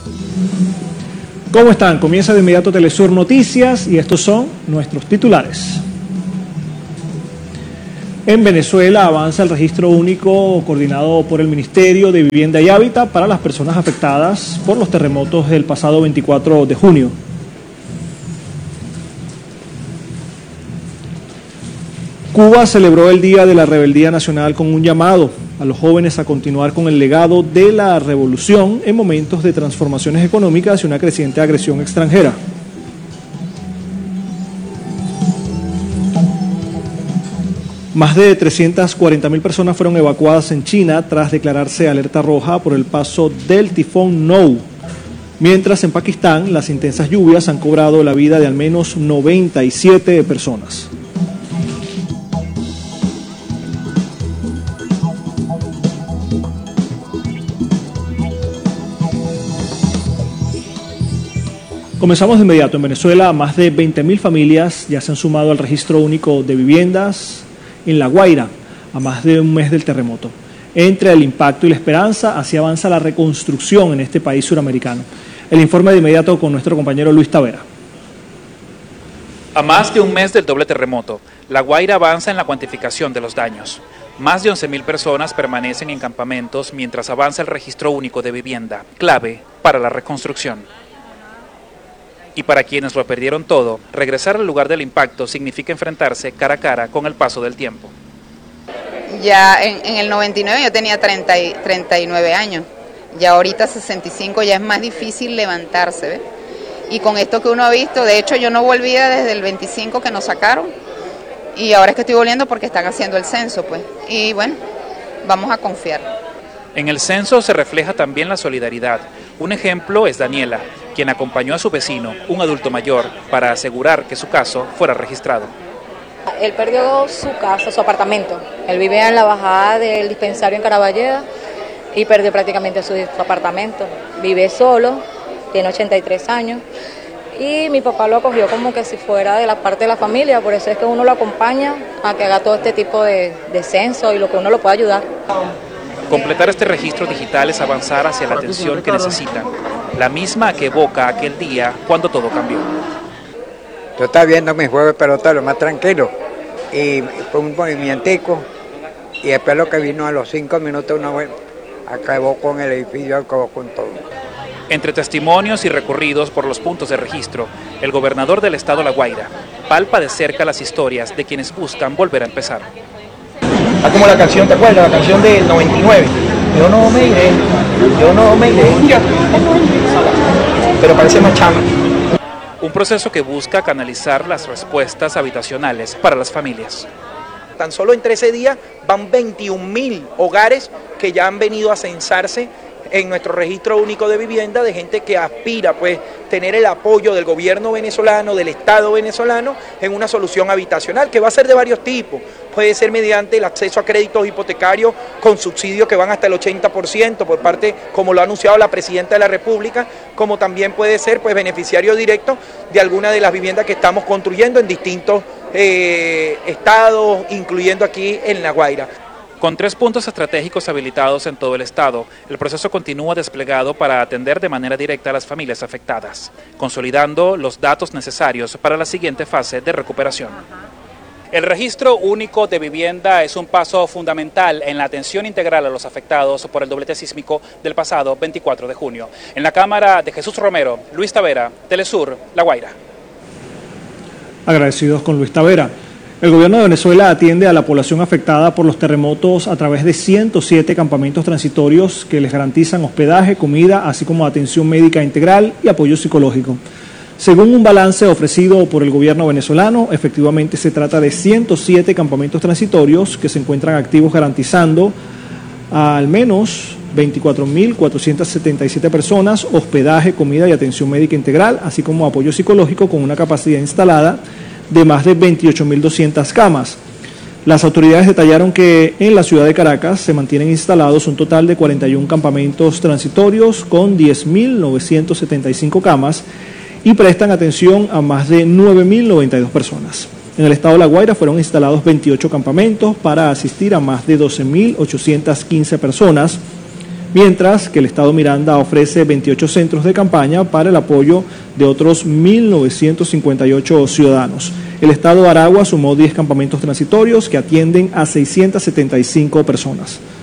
¿Cómo están? Comienza de inmediato Telesur Noticias y estos son nuestros titulares. En Venezuela avanza el registro único coordinado por el Ministerio de Vivienda y Hábitat para las personas afectadas por los terremotos del pasado 24 de junio. Cuba celebró el Día de la Rebeldía Nacional con un llamado a los jóvenes a continuar con el legado de la revolución en momentos de transformaciones económicas y una creciente agresión extranjera. Más de 340.000 personas fueron evacuadas en China tras declararse alerta roja por el paso del tifón Nou. Mientras en Pakistán las intensas lluvias han cobrado la vida de al menos 97 personas. Comenzamos de inmediato. En Venezuela, más de 20.000 familias ya se han sumado al registro único de viviendas en La Guaira, a más de un mes del terremoto. Entre el impacto y la esperanza, así avanza la reconstrucción en este país suramericano. El informe de inmediato con nuestro compañero Luis Tavera. A más de un mes del doble terremoto, La Guaira avanza en la cuantificación de los daños. Más de 11.000 personas permanecen en campamentos mientras avanza el registro único de vivienda, clave para la reconstrucción. Y para quienes lo perdieron todo, regresar al lugar del impacto significa enfrentarse cara a cara con el paso del tiempo. Ya en el 99 yo tenía 39 años, ya ahorita 65 ya es más difícil levantarse, ¿ves? Y con esto que uno ha visto, de hecho yo no volvía desde el 25 que nos sacaron, y ahora es que estoy volviendo porque están haciendo el censo, pues, y bueno, vamos a confiar. En el censo se refleja también la solidaridad. Un ejemplo es Daniela, quien acompañó a su vecino, un adulto mayor, para asegurar que su caso fuera registrado. Él perdió su casa, su apartamento. Él vivía en la bajada del dispensario en Caraballeda y perdió prácticamente su apartamento. Vive solo, tiene 83 años y mi papá lo acogió como que si fuera de la parte de la familia, por eso es que uno lo acompaña a que haga todo este tipo de censo y lo que uno lo pueda ayudar. Completar este registro digital es avanzar hacia la atención que necesitan, la misma que evoca aquel día cuando todo cambió. Yo estaba viendo mi juego de pelota lo más tranquilo y fue un movimientico y después lo que vino a los 5 minutos una vez acabó con el edificio, acabó con todo. Entre testimonios y recorridos por los puntos de registro, el gobernador del estado La Guaira palpa de cerca las historias de quienes buscan volver a empezar. Como la canción, ¿te acuerdas? La canción del 99. Yo no me iré, pero parece más chama. Un proceso que busca canalizar las respuestas habitacionales para las familias. Tan solo en 13 días van 21.000 hogares que ya han venido a censarse en nuestro registro único de vivienda, de gente que aspira pues tener el apoyo del gobierno venezolano, del Estado venezolano en una solución habitacional que va a ser de varios tipos. Puede ser mediante el acceso a créditos hipotecarios con subsidios que van hasta el 80% por parte, como lo ha anunciado la Presidenta de la República, como también puede ser pues beneficiario directo de alguna de las viviendas que estamos construyendo en distintos estados, incluyendo aquí en La Guaira. Con 3 puntos estratégicos habilitados en todo el estado, el proceso continúa desplegado para atender de manera directa a las familias afectadas, consolidando los datos necesarios para la siguiente fase de recuperación. El registro único de vivienda es un paso fundamental en la atención integral a los afectados por el doblete sísmico del pasado 24 de junio. En la cámara de Jesús Romero, Luis Tavera, Telesur, La Guaira. Agradecidos con Luis Tavera. El gobierno de Venezuela atiende a la población afectada por los terremotos a través de 107 campamentos transitorios que les garantizan hospedaje, comida, así como atención médica integral y apoyo psicológico. Según un balance ofrecido por el gobierno venezolano, efectivamente se trata de 107 campamentos transitorios que se encuentran activos garantizando a al menos 24.477 personas hospedaje, comida y atención médica integral, así como apoyo psicológico con una capacidad instalada de más de 28.200 camas. Las autoridades detallaron que en la ciudad de Caracas se mantienen instalados un total de 41 campamentos transitorios con 10.975 camas y prestan atención a más de 9.092 personas. En el estado de La Guaira fueron instalados 28 campamentos para asistir a más de 12.815 personas, mientras que el Estado Miranda ofrece 28 centros de campaña para el apoyo de otros 1.958 ciudadanos. El Estado Aragua sumó 10 campamentos transitorios que atienden a 675 personas.